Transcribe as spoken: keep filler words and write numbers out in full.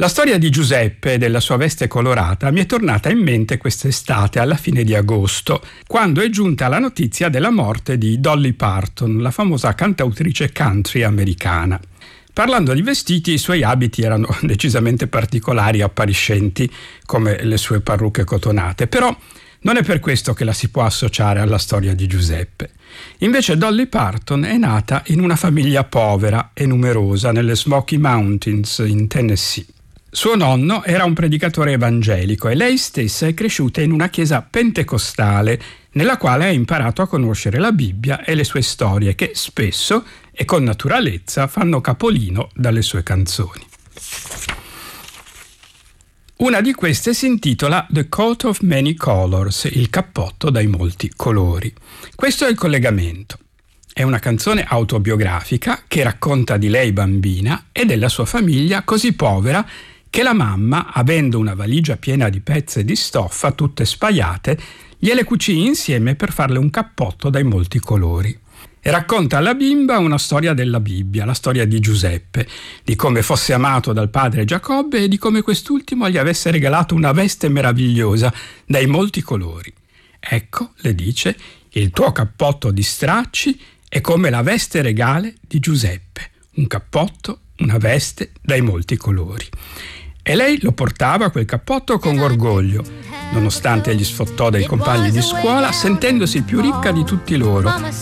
La storia di Giuseppe e della sua veste colorata mi è tornata in mente quest'estate, alla fine di agosto, quando è giunta la notizia della morte di Dolly Parton, la famosa cantautrice country americana. Parlando di vestiti, i suoi abiti erano decisamente particolari e appariscenti, come le sue parrucche cotonate, però non è per questo che la si può associare alla storia di Giuseppe. Invece Dolly Parton è nata in una famiglia povera e numerosa nelle Smoky Mountains in Tennessee. Suo nonno era un predicatore evangelico e lei stessa è cresciuta in una chiesa pentecostale nella quale ha imparato a conoscere la Bibbia e le sue storie che spesso e con naturalezza fanno capolino dalle sue canzoni. Una di queste si intitola The Coat of Many Colors, il cappotto dai molti colori. Questo è il collegamento. È una canzone autobiografica che racconta di lei bambina e della sua famiglia così povera che la mamma, avendo una valigia piena di pezze di stoffa tutte spaiate, gliele cucì insieme per farle un cappotto dai molti colori. E racconta alla bimba una storia della Bibbia, la storia di Giuseppe, di come fosse amato dal padre Giacobbe e di come quest'ultimo gli avesse regalato una veste meravigliosa dai molti colori. Ecco, le dice, il tuo cappotto di stracci è come la veste regale di Giuseppe, un cappotto, una veste dai molti colori. E lei lo portava quel cappotto con orgoglio, nonostante gli sfottò dei compagni di scuola, sentendosi più ricca di tutti loro